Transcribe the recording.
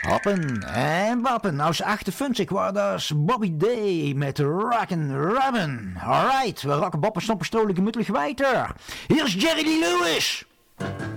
Hoppen en wappen. Nou is 58 waar dat is Bobby Day met Rockin' Robin. Alright, we rocken boppen, stoppen, stolen, gemütlich weiter. Hier is Jerry Lee Lewis.